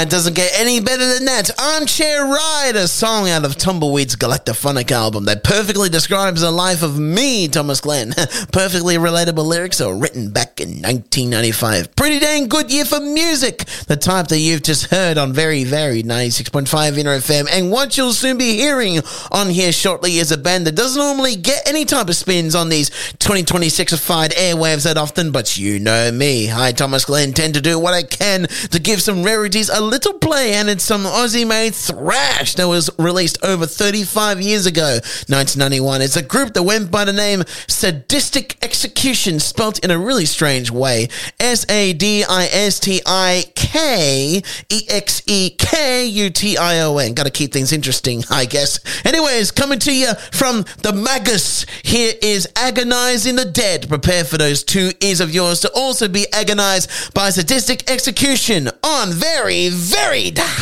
It doesn't get any better than that. Armchair Ride, a song out of Tumbleweed's Galactophonic album that perfectly describes the life of me, Thomas Glenn. Perfectly relatable lyrics are written back in 1995. Pretty dang good year for music. The type that you've just heard on Very Varied 96.5 Inner FM. And what you'll soon be hearing on here shortly is a band that doesn't normally get any type of spins on these 2026-ified airwaves that often, but you know me. I, Thomas Glenn, tend to do what I can to give some rarities a little play, and it's some Aussie-made thrash that was released over 35 years ago, 1991. It's a group that went by the name Sadistic Execution, spelt in a really strange way. Sadistikexekution. Gotta keep things interesting, I guess. Anyways, coming to you from the Magus, here is Agonizing the Dead. Prepare for those two ears of yours to also be agonized by Sadistic Execution on Very Varied.